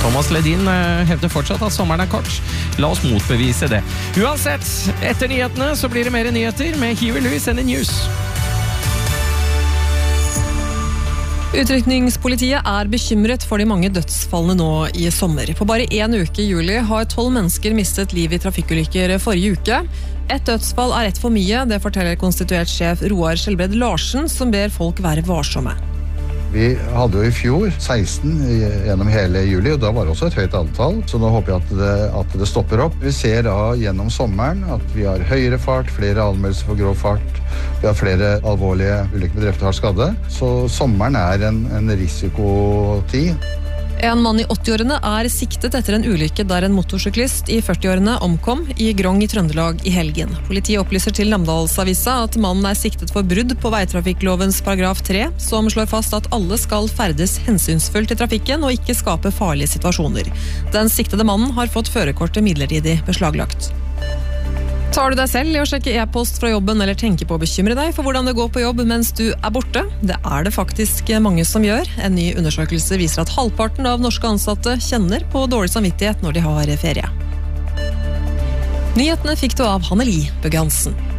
Thomas Ledin hevder fortsatt at sommeren kort. La oss motbevise det. Uansett, etter nyhetene så blir det mer nyheter med Huey Lewis and the News. Utrykningspolitiet bekymret for de mange dødsfallene nå i sommer. På bare 1 uke i juli har 12 mennesker mistet liv i trafikkulykker forrige uke. Et dødsfall ett for mye, det forteller konstituert sjef Roar Skjelbred Larsen, som ber folk være varsomme. Vi hadde jo i fjor 16 gjennom hele juli, og da var det også et høyt antall, så nå håper jeg at det stopper opp. Vi ser da gjennom sommeren at vi har høyere fart, flere anmeldelser for grov fart, vi har flere alvorlige ulykker med drepte og hardt skadde, så sommeren en risikotid. En mann i 80-årene siktet etter en ulykke der en motorsyklist i 40-årene omkom i Grong i Trøndelag i helgen. Politiet opplyser til Namdalsavisa at mannen siktet for brudd på veitrafikklovens paragraf 3, som slår fast at alle skal ferdes hensynsfullt i trafikken og ikke skape farlige situasjoner. Den siktede mannen har fått førerkortet midlertidig beslaglagt. Tar du deg selv i å sjekke e-post fra jobben eller tenker på å bekymre deg for hvordan det går på jobb mens du borte? Det det faktisk mange som gjør. En ny undersøkelse viser at halvparten av norske ansatte kjenner på dårlig samvittighet når de har ferie. Nyhetene fikk du av Hanneli Bøgge Hansen.